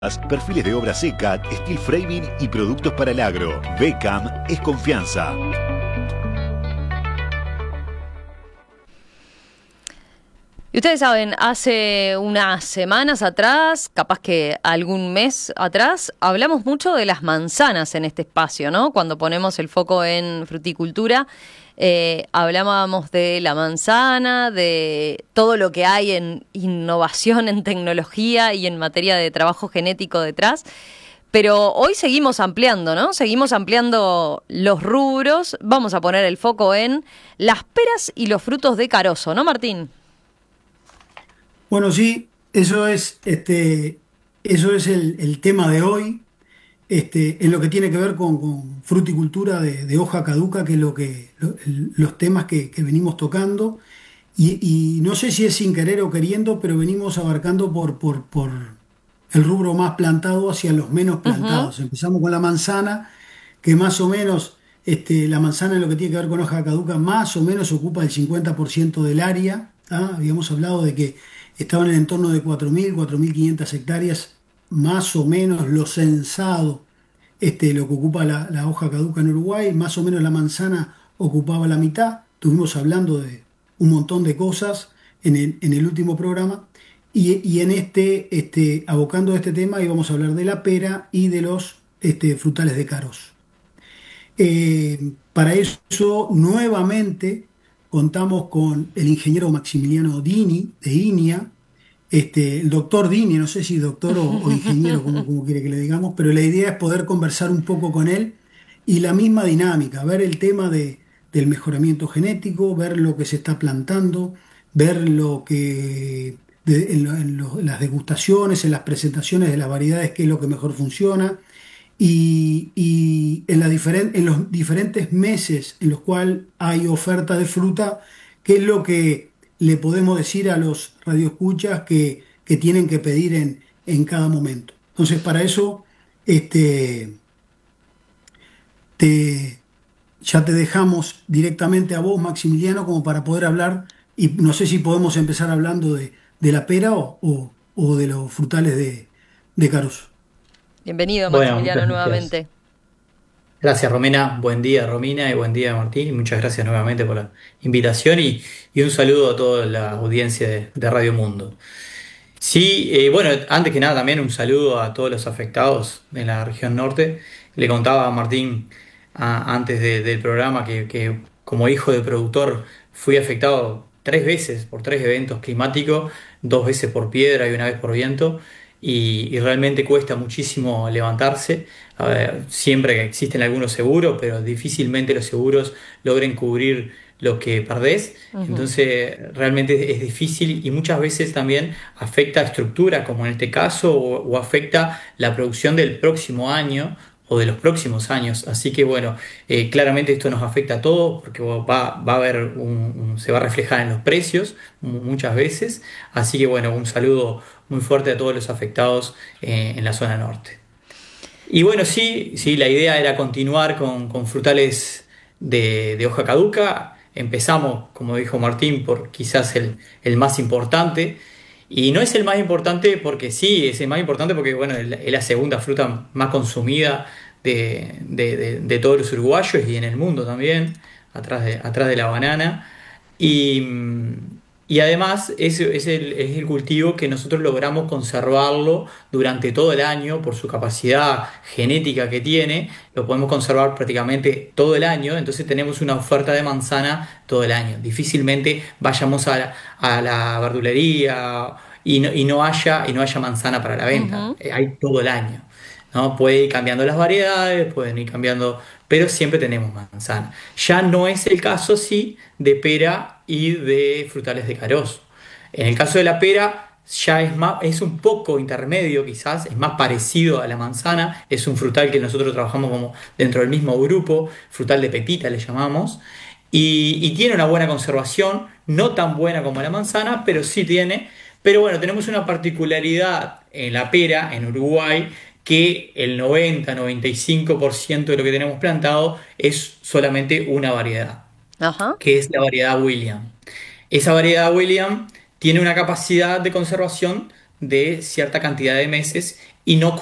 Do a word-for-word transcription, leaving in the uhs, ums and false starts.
Perfiles de obra seca, steel framing y productos para el agro. Becam es confianza. Y ustedes saben, hace unas semanas atrás, capaz que algún mes atrás, hablamos mucho de las manzanas en este espacio, ¿no? Cuando ponemos el foco en fruticultura, eh, hablábamos de la manzana, de todo lo que hay en innovación, en tecnología y en materia de trabajo genético detrás. Pero hoy seguimos ampliando, ¿no? Seguimos ampliando los rubros. Vamos a poner el foco en las peras y los frutos de carozo, ¿no, Martín? Bueno, sí, eso es, este, eso es el, el tema de hoy, este, en lo que tiene que ver con, con fruticultura de, de hoja caduca, que es lo que, lo- el- los temas que, que venimos tocando. Y, y no sé si es sin querer o queriendo, pero venimos abarcando por, por, por el rubro más plantado hacia los menos Ujú. plantados. Empezamos con la manzana, que más o menos, este, la manzana en lo que tiene que ver con hoja caduca, más o menos ocupa el cincuenta por ciento del área. ¿Tá? Habíamos hablado de que estaban en el entorno de cuatro mil, cuatro mil quinientas hectáreas, más o menos lo censado, este, lo que ocupa la, la hoja caduca en Uruguay, más o menos la manzana ocupaba la mitad. Estuvimos hablando de un montón de cosas en el, en el último programa. Y, y en este, este, abocando a este tema, íbamos a hablar de la pera y de los este, frutales de Caros. Eh, para eso, nuevamente, contamos con el ingeniero Maximiliano Dini, de INIA, este, el doctor Dini, no sé si doctor o, o ingeniero, como, como quiere que le digamos, pero la idea es poder conversar un poco con él y la misma dinámica, ver el tema de, del mejoramiento genético, ver lo que se está plantando, ver lo que de- en, lo- en lo- en las degustaciones, en las presentaciones de las variedades, qué es lo que mejor funciona y, y en, la diferen- en los diferentes meses en los cuales hay oferta de fruta, qué es lo que le podemos decir a los radioescuchas que, que tienen que pedir en, en cada momento. Entonces, para eso, este, te, ya te dejamos directamente a vos, Maximiliano, como para poder hablar, y no sé si podemos empezar hablando de, de la pera o, o- o de los frutales de, de Carozo. Bienvenido, Bueno, Maximiliano, muchas gracias. nuevamente. Gracias, Romina. Buen día, Romina, y buen día, Martín. Y muchas gracias nuevamente por la invitación y, y un saludo a toda la audiencia de, de Radio Mundo. Sí, eh, bueno, antes que nada también un saludo a todos los afectados en la región norte. Le contaba a Martín a- antes de- del programa que, que como hijo de productor fui afectado tres veces por tres eventos climáticos, dos veces por piedra y una vez por viento, y, y realmente cuesta muchísimo levantarse. A ver, siempre que existen algunos seguros, pero difícilmente los seguros logren cubrir lo que perdés. Ujú. Entonces, realmente es difícil y muchas veces también afecta a estructuras, como en este caso, o, o afecta la producción del próximo año o de los próximos años. Así que bueno, eh, claramente esto nos afecta a todos porque va, va a haber un, un- se va a reflejar en los precios mu- muchas veces. Así que bueno, un saludo muy fuerte a todos los afectados eh, en la zona norte. Y bueno, sí, sí, la idea era continuar con, con frutales de, de hoja caduca. Empezamos, como dijo Martín, por quizás el, el más importante. Y no es el más importante porque sí, es el más importante porque bueno, es la es la segunda fruta más consumida de, de- de- de todos los uruguayos y en el mundo también, atrás de, atrás de la banana. Y, y además es, es el, es el cultivo que nosotros logramos conservarlo durante todo el año por su capacidad genética que tiene, lo podemos conservar prácticamente todo el año, entonces tenemos una oferta de manzana todo el año. Difícilmente vayamos a la, a la verdulería y no, y no haya, y no haya manzana para la venta. Ujú. Eh, Hay todo el año. ¿No? Puede ir cambiando las variedades, pueden ir cambiando, pero siempre tenemos manzana. Ya no es el caso, sí, de pera y de frutales de carozo. En el caso de la pera, ya es más, es un poco intermedio quizás, es más parecido a la manzana, es un frutal que nosotros trabajamos como dentro del mismo grupo, frutal de pepita le llamamos, y, y tiene una buena conservación, no tan buena como la manzana, pero sí tiene. Pero bueno, tenemos una particularidad en la pera, en Uruguay, que el noventa-noventa y cinco por ciento de lo que tenemos plantado es solamente una variedad, Ajá. que es la variedad William. Esa variedad William tiene una capacidad de conservación de cierta cantidad de meses y no